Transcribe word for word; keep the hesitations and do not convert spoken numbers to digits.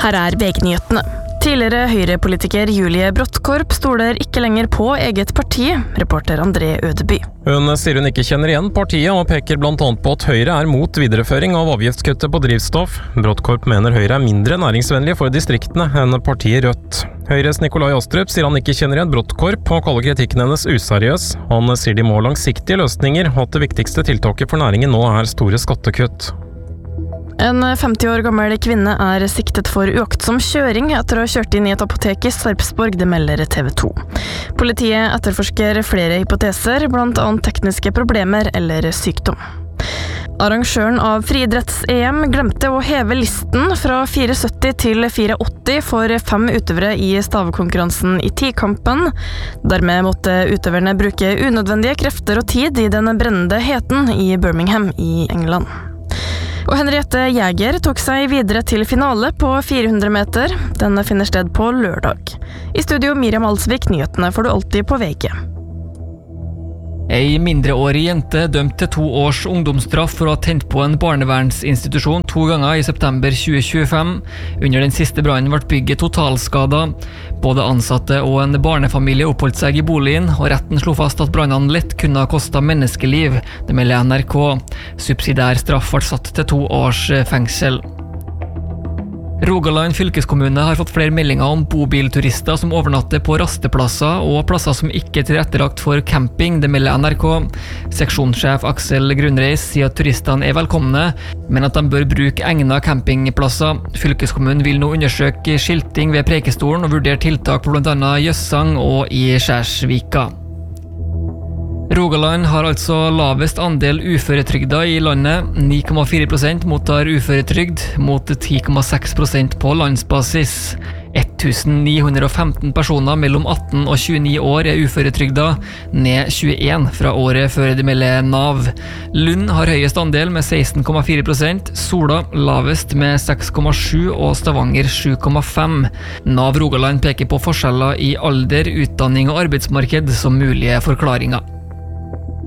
Her er V G-nyhetene. Tidligere Høyre-politiker Julie Brodtkorp stoler ikke lenger på eget parti, reporter André Ødeby. Hun sier hun ikke kjenner igjen partiet, og peker blant annet på at Høyre er mot videreføring av avgiftskuttet på drivstoff. Brodtkorp mener Høyre er mindre næringsvennlig for distriktene enn partiet Rødt. Høyres Nikolai Astrup sier han ikke kjenner igjen Brodtkorp, og kaller kritikken hennes useriøs. Han sier de må ha langsiktige løsninger, og at det viktigste tiltaket for næringen nå er store skattekutt. En femti år gammel kvinne er siktet for uaktsom kjøring etter å ha kjørt inn i et apotek i Sarpsborg, det melder T V to. Politiet etterforsker flere hypoteser, blant annet tekniske problemer eller sykdom. Arrangøren av friidretts-E M glemte å heve listen fra fire sytti til fire åtti for fem utøvere i stavekonkurransen i tikampen. Dermed måtte utøverne bruke unødvendige krefter og tid i den brennende heten i Birmingham i England. Og Henriette Jæger tok seg videre til finale på fire hundre meter. Den finner sted på lørdag. I studio Miriam Alsvik, nyhetene får du alltid på V G. Ei mindreårig jente dømt til to års ungdomsstraff for å ha tent på en barnevernsinstitusjon to ganger i september tjue tjuefem. Under den siste brannen ble bygget totalskada. Både ansatte og en barnefamilie oppholdt seg i boligen, og retten slo fast at brannene lett kunne ha kostet menneskeliv. Det melder N R K. Subsidiær straff ble satt til to års fengsel. Rogaland fylkeskommune har fått flere meldinger om bobilturister som overnatter på rasteplasser og plasser som ikke er tilrettelagt for camping, det melder N R K. Seksjonssjef Aksel Grunreis sier at turistene er velkomne, men at de bør bruke egnet campingplasser. Fylkeskommunen vil nå undersøke skilting ved Preikestolen og vurdere tiltak på blant annet Jøssang og i Skjærsvika. Rogaland har altså lavest andel uføretrygda i landet. ni komma fire prosent mottar uføretrygd, mot ti komma seks prosent på landsbasis. nittien hundre og femten personer mellom atten og tjueni år er uføretrygda, ned tjueen fra året før, det melder Nav. Lund har høyest andel med seksten komma fire prosent, Sola lavest med seks komma sju og Stavanger sju komma fem. Nav Rogaland peker på forskjeller i alder, utdanning og arbeidsmarked som mulige forklaringer.